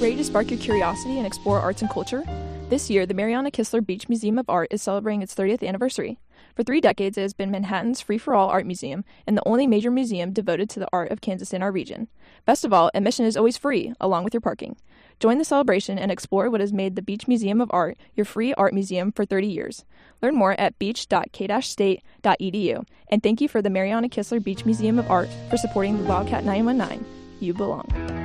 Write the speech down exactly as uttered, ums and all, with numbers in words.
Ready to spark your curiosity and explore arts and culture? This year, the Mariana Kistler Beach Museum of Art is celebrating its thirtieth anniversary. For three decades, it has been Manhattan's free-for-all art museum and the only major museum devoted to the art of Kansas and our region. Best of all, admission is always free, along with your parking. Join the celebration and explore what has made the Beach Museum of Art your free art museum for thirty years. Learn more at beach dot k dash state dot e d u. And thank you for the Mariana Kistler Beach Museum of Art for supporting the Wildcat nine one nine. You belong.